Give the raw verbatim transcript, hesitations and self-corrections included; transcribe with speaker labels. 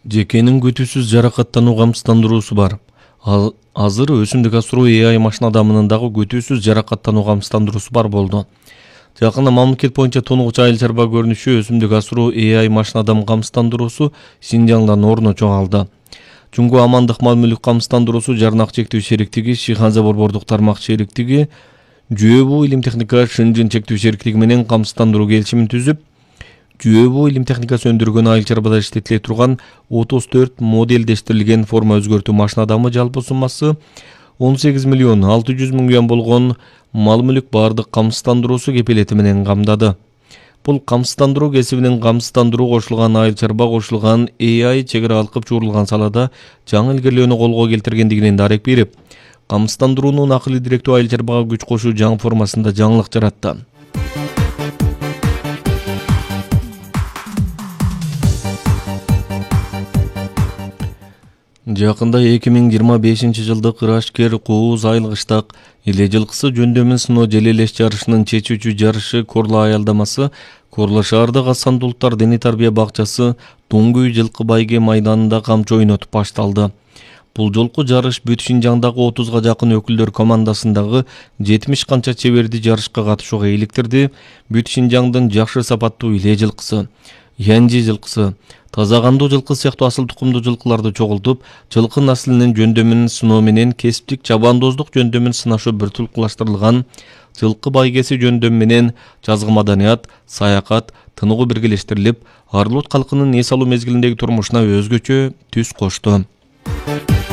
Speaker 1: Жекенин күтүүсүз жаракаттануу камсыздандыруусу бар. Ал- Азыр өсүмдүк асыруу A I машина адамынын дагы күтүүсүз жаракаттануу камсыздандыруусу бар болду. Жакында мамлекет боюнча тонугучу айыл чарба көрүнүшү өсүмдүк асыруу A I машина адам камсыздандыруусу Синжаңдан орун алды. Жунгу амандык мал мүлүк камсыздандыруусу жарнак чектүү шериктиги, Шиханза борбордук тармак шериктиги, Жүйөбүү илим техника Шынжын чектүү шериктиги менен камсыздандыруу келишимин түзүп, Жүйөбүү илим техникасы өндүргөн айыл чарбада иштетиле турган отуз төрт моделдештирилген форма өзгөртүү машина адамы жалпы суммасы он сегиз миллион алты жүз миң юан болгон мал мүлүк баардык камсыздандыруусу кепилети менен камдады. Бул камсыздандыруу кесибинин камсыздандыруу кошулган айыл чарба кошулган A I чегара алкып чуурулган салада жаңы илгерилөөнү колго келтиргендигинен дарек берип, камсыздандыруунун акылы директүү айыл чарбага күч кошуу жаңы формасында жаңылык жаратты. Жакында эки миң жыйырма бешинчи жылдык Ырашкер Кооз айыл кыштак эле жылкысы жөндөмүн сыноо желелеш жарышынын чечүүчү жарышы Корла аялдамасы Корла шаардык Асан Дулуттар дене тарбия бакчасы Туңгүй жылкы байге майданында камчы ойнотуп башталды. Бул жолку жарыш бүт Шинжаңдагы отузга жакын өкүлдөр командасындагы жетимиш канча чеберди жарышка катышууга иликтирди. Бүт Шинжаңдын жакшы сапаттуу иле жылкысы, Янжи жылкысы, таза кандуу жылкы сыяктуу асыл тукумдуу жылкыларды чогултуп, жылкы наслинин жөндөмүн сыноо менен кесиптик чабандоздук жөндөмүн сынашуу бир тулкулаштырылган жылкы байгеси жөндөм менен жазгы маданият, саякат, тыныгуу биргелештирилип, Арлут калкынын эс алуу мезгилиндеги турмушуна өзгөчө түс кошту.